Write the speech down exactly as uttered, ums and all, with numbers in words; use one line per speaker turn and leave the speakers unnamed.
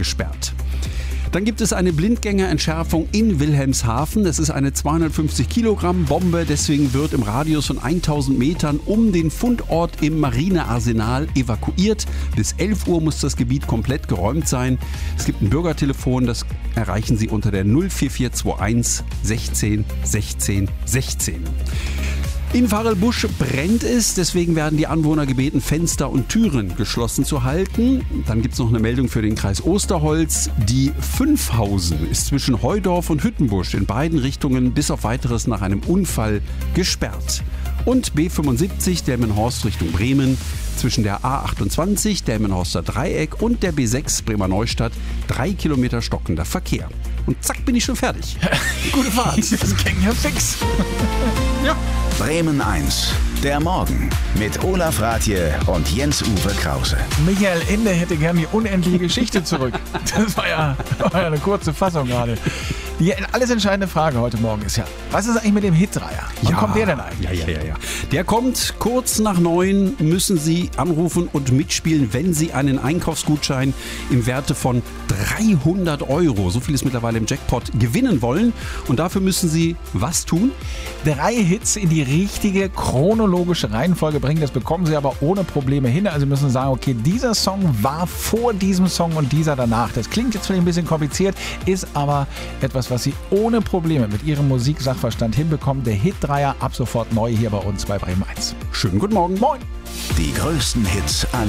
gesperrt. Dann gibt es eine Blindgängerentschärfung in Wilhelmshaven. Es ist eine zweihundertfünfzig Kilogramm Bombe, deswegen wird im Radius von tausend Metern um den Fundort im Marinearsenal evakuiert. Bis elf Uhr muss das Gebiet komplett geräumt sein. Es gibt ein Bürgertelefon, das erreichen Sie unter der null vier vier zwei eins sechzehn sechzehn sechzehn. In Varelbusch brennt es, deswegen werden die Anwohner gebeten, Fenster und Türen geschlossen zu halten. Dann gibt es noch eine Meldung für den Kreis Osterholz. Die Fünfhausen ist zwischen Heudorf und Hüttenbusch in beiden Richtungen bis auf Weiteres nach einem Unfall gesperrt. Und B fünfundsiebzig Delmenhorst Richtung Bremen zwischen der A achtundzwanzig Delmenhorster Dreieck und der B sechs Bremer Neustadt drei Kilometer stockender Verkehr. Und zack, bin ich schon fertig. Gute Fahrt.
Das ging ja fix.
Ja.
Bremen eins, der Morgen mit Olaf Rathje und Jens-Uwe Krause.
Michael Ende hätte gern die unendliche Geschichte zurück. Das war ja, war ja eine kurze Fassung gerade. Die alles entscheidende Frage heute Morgen ist ja, was ist eigentlich mit dem Hitdreier? Wann
Ja,
kommt der denn eigentlich?
Ja, ja, ja, ja. Der kommt kurz nach neun, müssen Sie anrufen und mitspielen, wenn Sie einen Einkaufsgutschein im Werte von dreihundert Euro, so viel ist mittlerweile im Jackpot, gewinnen wollen. Und dafür müssen Sie was tun?
Drei Hits in die richtige chronologische Reihenfolge bringen. Das bekommen Sie aber ohne Probleme hin. Also Sie müssen sagen, okay, dieser Song war vor diesem Song und dieser danach. Das klingt jetzt vielleicht ein bisschen kompliziert, ist aber etwas, was Sie ohne Probleme mit Ihrem Musiksachverstand hinbekommen. Der Hitdreier ab sofort neu hier bei uns bei Bremen eins.
Schönen guten Morgen.
Moin!
Die größten Hits aller